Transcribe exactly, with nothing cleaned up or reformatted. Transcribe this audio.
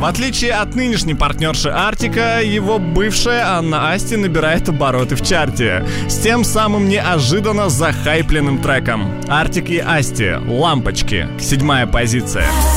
В отличие от нынешней партнерши Артика, его бывшая Анна Асти набирает обороты в чарте с тем самым неожиданно захайпленным треком. Артик и Асти «Лампочки», седьмая позиция.